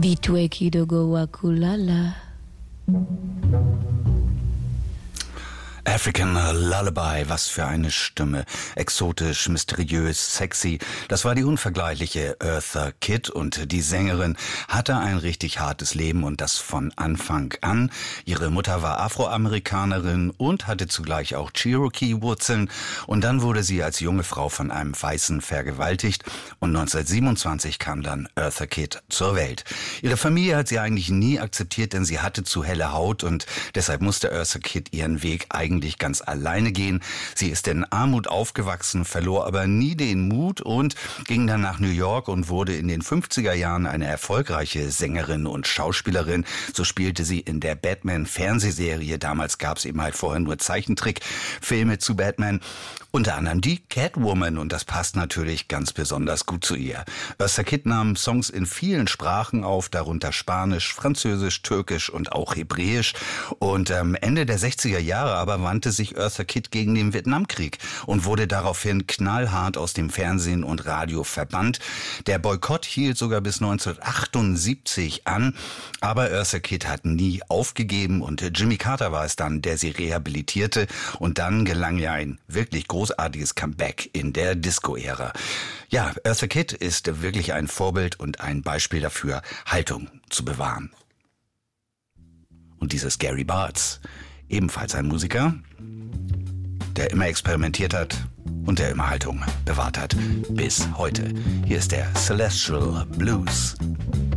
Vitu Kidogo wa kulala. African Lullaby, was für eine Stimme. Exotisch, mysteriös, sexy. Das war die unvergleichliche Eartha Kitt und die Sängerin hatte ein richtig hartes Leben und das von Anfang an. Ihre Mutter war Afroamerikanerin und hatte zugleich auch Cherokee-Wurzeln und dann wurde sie als junge Frau von einem Weißen vergewaltigt und 1927 kam dann Eartha Kitt zur Welt. Ihre Familie hat sie eigentlich nie akzeptiert, denn sie hatte zu helle Haut und deshalb musste Eartha Kitt ihren Weg eigentlich ganz alleine gehen. Sie ist in Armut aufgewachsen, verlor aber nie den Mut und ging dann nach New York und wurde in den 50er Jahren eine erfolgreiche Sängerin und Schauspielerin. So spielte sie in der Batman-Fernsehserie. Damals gab es eben halt vorher nur Zeichentrickfilme zu Batman. Unter anderem die Catwoman und das passt natürlich ganz besonders gut zu ihr. Eartha Kitt nahm Songs in vielen Sprachen auf, darunter Spanisch, Französisch, Türkisch und auch Hebräisch. Und Ende der 60er Jahre aber wandte sich Eartha Kitt gegen den Vietnamkrieg und wurde daraufhin knallhart aus dem Fernsehen und Radio verbannt. Der Boykott hielt sogar bis 1978 an, aber Eartha Kitt hat nie aufgegeben und Jimmy Carter war es dann, der sie rehabilitierte und dann gelang ihr ein wirklich großartiges Comeback in der Disco-Ära. Ja, Eartha Kitt ist wirklich ein Vorbild und ein Beispiel dafür, Haltung zu bewahren. Und dieses Gary Bartz, ebenfalls ein Musiker, der immer experimentiert hat und der immer Haltung bewahrt hat bis heute. Hier ist der Celestial Blues.